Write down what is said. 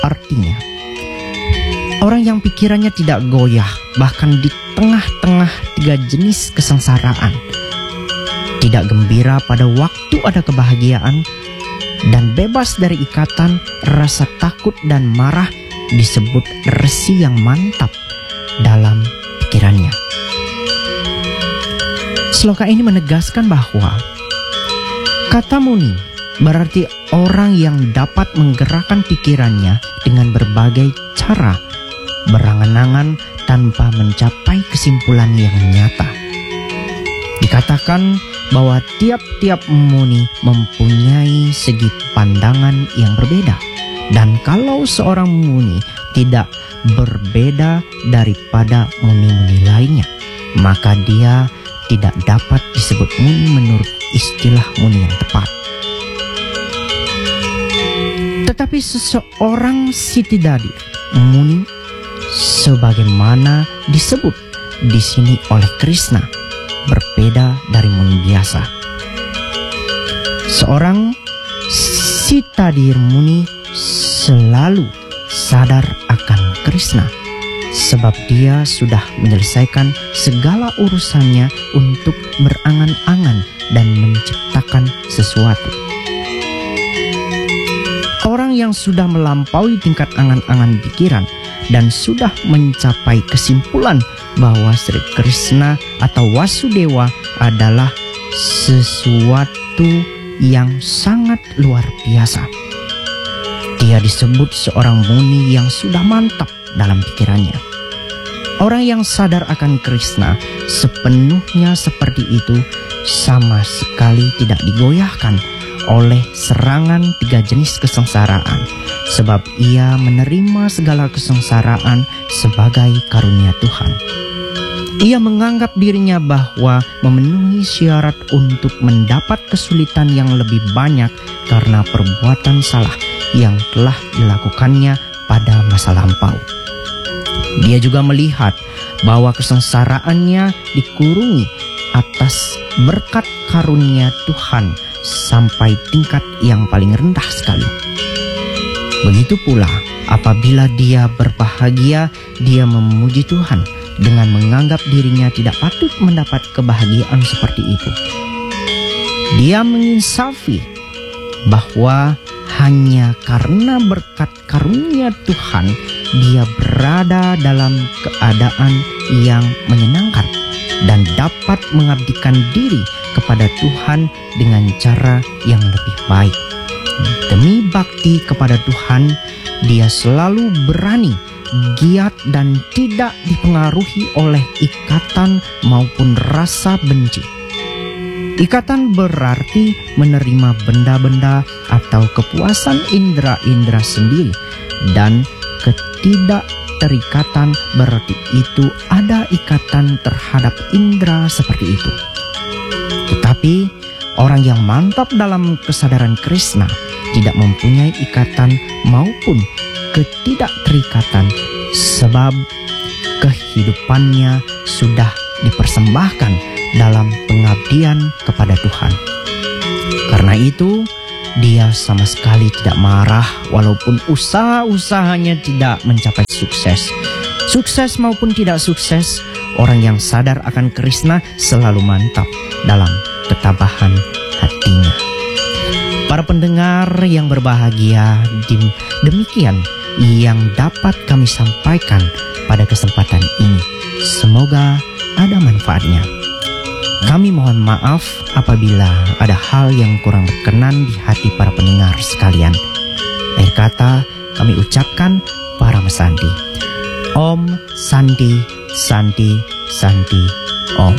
Artinya, orang yang pikirannya tidak goyah bahkan di tengah-tengah 3 jenis kesengsaraan, tidak gembira pada waktu ada kebahagiaan, dan bebas dari ikatan rasa takut dan marah, disebut resi yang mantap dalam pikirannya. Sloka ini menegaskan bahwa kata muni berarti orang yang dapat menggerakkan pikirannya dengan berbagai cara, berangan-angan tanpa mencapai kesimpulan yang nyata. Dikatakan bahwa tiap-tiap muni mempunyai segi pandangan yang berbeda. Dan kalau seorang muni tidak berbeda daripada muni-muni lainnya, maka dia tidak dapat disebut muni menurut istilah muni yang tepat. Tetapi seseorang Siddhidadi muni sebagaimana disebut di sini oleh Krishna berbeda dari muni biasa. Seorang Siddhidadi muni selalu sadar akan Krishna sebab dia sudah menyelesaikan segala urusannya untuk berangan-angan dan menciptakan sesuatu. Orang yang sudah melampaui tingkat angan-angan pikiran dan sudah mencapai kesimpulan bahwa Sri Krishna atau Wasudewa adalah sesuatu yang sangat luar biasa. Dia disebut seorang muni yang sudah mantap dalam pikirannya. Orang yang sadar akan Krishna sepenuhnya seperti itu sama sekali tidak digoyahkan oleh serangan 3 jenis kesengsaraan, sebab ia menerima segala kesengsaraan sebagai karunia Tuhan. Ia menganggap dirinya bahwa memenuhi syarat untuk mendapat kesulitan yang lebih banyak karena perbuatan salah yang telah dilakukannya pada masa lampau. Dia juga melihat bahwa kesengsaraannya dikurungi atas berkat karunia Tuhan sampai tingkat yang paling rendah sekali. Begitu pula apabila dia berbahagia, dia memuji Tuhan dengan menganggap dirinya tidak patut mendapat kebahagiaan seperti itu. Dia menginsafi bahwa hanya karena berkat karunia Tuhan dia berada dalam keadaan yang menyenangkan dan dapat mengabdikan diri kepada Tuhan dengan cara yang lebih baik. Demi bakti kepada Tuhan, dia selalu berani, giat dan tidak dipengaruhi oleh ikatan maupun rasa benci. Ikatan berarti menerima benda-benda atau kepuasan indera-indera sendiri, dan ketidakterikatan berarti itu ada ikatan terhadap indera seperti itu. Tetapi orang yang mantap dalam kesadaran Krishna tidak mempunyai ikatan maupun ketidakterikatan, sebab kehidupannya sudah dipersembahkan dalam pengabdian kepada Tuhan. Karena itu, dia sama sekali tidak marah walaupun usaha-usahanya tidak mencapai sukses. Sukses maupun tidak sukses, orang yang sadar akan Krishna selalu mantap dalam ketabahan hatinya. Para pendengar yang berbahagia, demikian yang dapat kami sampaikan pada kesempatan ini. Semoga ada manfaatnya. Kami mohon maaf apabila ada hal yang kurang berkenan di hati para pendengar sekalian. Akhir kata kami ucapkan Param Santi. Om Santi Santi Santi Om.